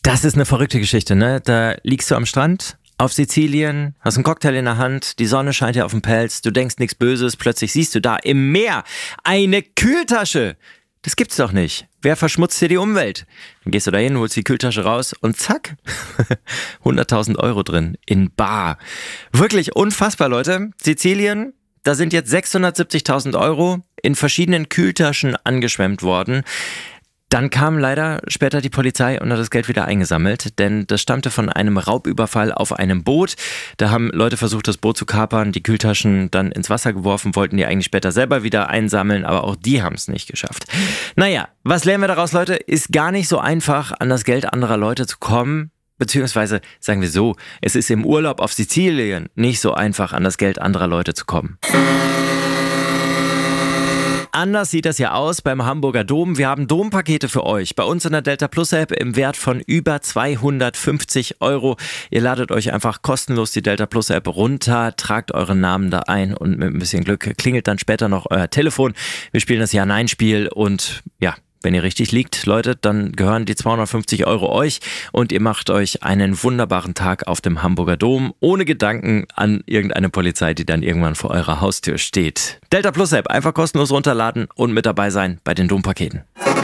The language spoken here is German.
Das ist eine verrückte Geschichte, ne? Da liegst du am Strand auf Sizilien, hast einen Cocktail in der Hand, die Sonne scheint dir auf den Pelz, du denkst nichts Böses, plötzlich siehst du da im Meer eine Kühltasche. Das gibt's doch nicht. Wer verschmutzt dir die Umwelt? Dann gehst du da hin, holst die Kühltasche raus und zack, 100.000 Euro drin in bar. Wirklich unfassbar, Leute. Sizilien, da sind jetzt 670.000 Euro in verschiedenen Kühltaschen angeschwemmt worden. Dann kam leider später die Polizei und hat das Geld wieder eingesammelt, denn das stammte von einem Raubüberfall auf einem Boot. Da haben Leute versucht, das Boot zu kapern, die Kühltaschen dann ins Wasser geworfen, wollten die eigentlich später selber wieder einsammeln, aber auch die haben es nicht geschafft. Naja, was lernen wir daraus, Leute? Ist gar nicht so einfach, an das Geld anderer Leute zu kommen. Beziehungsweise, sagen wir so, es ist im Urlaub auf Sizilien nicht so einfach, an das Geld anderer Leute zu kommen. Anders sieht das ja aus beim Hamburger Dom. Wir haben Dompakete für euch bei uns in der Delta Plus App im Wert von über 250 Euro. Ihr ladet euch einfach kostenlos die Delta Plus App runter, tragt euren Namen da ein und mit ein bisschen Glück klingelt dann später noch euer Telefon. Wir spielen das Ja-Nein-Spiel und ja, wenn ihr richtig liegt, Leute, dann gehören die 250 Euro euch und ihr macht euch einen wunderbaren Tag auf dem Hamburger Dom, ohne Gedanken an irgendeine Polizei, die dann irgendwann vor eurer Haustür steht. Delta Plus App einfach kostenlos runterladen und mit dabei sein bei den Dompaketen.